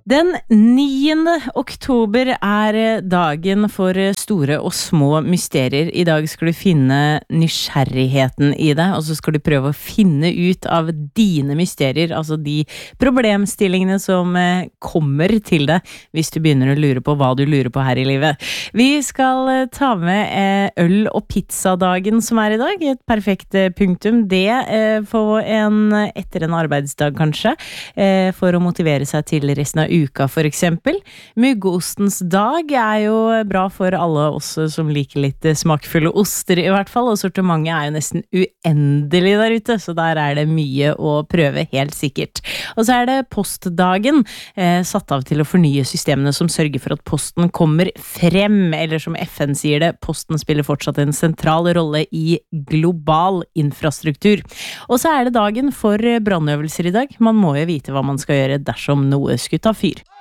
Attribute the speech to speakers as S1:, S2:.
S1: Den 9. oktober dagen for store og små mysterier. I dag skal du finne nysgjerrigheten i det, og så skal du prøve å finne ut av dine mysterier, altså de problemstillingene som kommer til deg hvis du begynner å lure på hva du lurer på her i livet. Vi skal ta med øl- og pizzadagen som i dag, et perfekt punktum. Det etter en arbeidsdag kanskje, for å motivere seg til resten av uka for eksempel. Muggostens dag jo bra for alle oss som liker litt smakfulle oster i hvert fall, og sortimentet jo nesten uendelig der ute, så der det mye å prøve helt sikkert. Og så det postdagen, satt av til å fornye systemene som sørger for at posten kommer frem, eller som FN sier det, posten spiller fortsatt en sentral rolle i global infrastruktur. Og så det dagen for brannøvelser i dag. Man må jo vite hva man skal gjøre dersom noe skulle ta fyr.